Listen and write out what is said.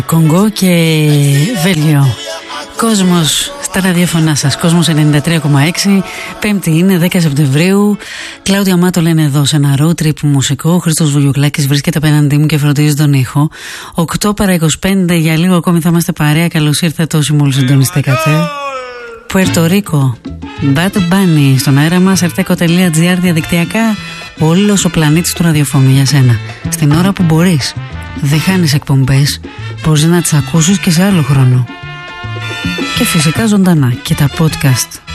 Κονγκό και Βέλγιο. Κόσμος στα ραδιοφωνά σας. Κόσμος 93,6. Πέμπτη είναι 10 Σεπτεμβρίου. Κλάουδια Μάτο λένε εδώ σε ένα road trip μουσικό. Ο Χρήστος Βουγιουκλάκης βρίσκεται απέναντί μου και φροντίζει τον ήχο. 8 παρά 25. Για λίγο ακόμη θα είμαστε παρέα. Καλώς ήρθατε όσοι μόλις συντονιστήκατε. Πουέρτο Ρίκο, Bad Bunny στον αέρα μας. Arteco.gr διαδικτυακά. Όλος ο πλανήτης του ραδιοφώνου για σένα. Στην ώρα που μπορείς. Δεν χάνεις εκπομπές. Μπορείς να τις ακούσεις και σε άλλο χρόνο. Και φυσικά ζωντανά και τα podcast.